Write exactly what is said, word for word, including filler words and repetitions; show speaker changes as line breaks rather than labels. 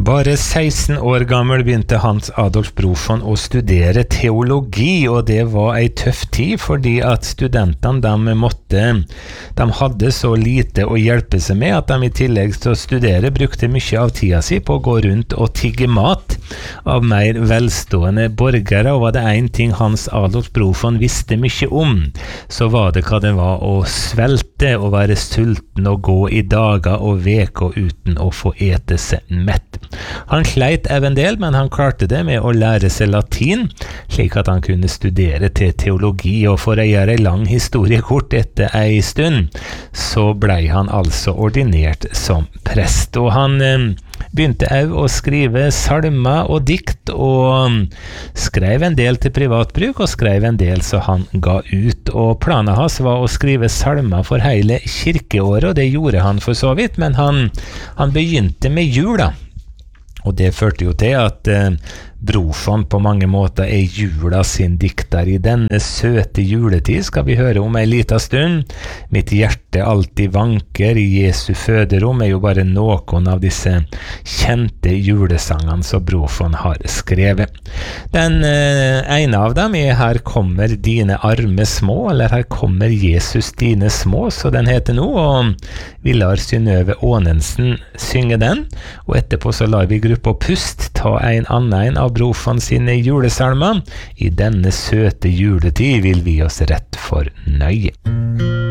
Bare seksten år gammel begynte Hans Adolf Brofjord å studere teologi, og det var ei tøff tid, fordi at studentene de måtte, de hadde så lite å hjelpe seg med, at de i tillegg til å studere brukte mye av tida si på å gå rundt og tigge mat av mer velstående borgere, og var det en ting Hans Adolf Brofjord visste mye om, så var det hva det var å svelte og være sulten og gå i dager og veker uten å få ete seg mett. Han sleit en del, men han klarte det med å lære seg latin, slik at han kunne studere til teologi, og for å gjøre en lang historie kort etter en stund, så ble han altså ordinert som prest. Og han eh, begynte også å skrive salmer og dikt, og skrev en del til privatbruk, og skrev en del så han ga ut. Og planen hans var å skrive salmer for hele kirkeåret, og det gjorde han for så vidt, men han, han begynte med jula. Og det førte jo til at eh, Brofjord på mange måter er jula sin dikter. I denne søte juletid skal vi høre om en liten stund. Mitt hjerte alltid vanker, i Jesu føderom er jo bare noen av disse kjente julesangene som Brofjord har skrevet. Den eh, ene av dem er Her kommer dine arme små, eller Her kommer Jesus dine små, så den heter nå, og vi lar Synnøve Aanensen synge den, og etterpå så lar vi gruppa Pust ta en annen av Brofjord sine julesalmer. I denne søte juletid vil vi oss rett fornøye.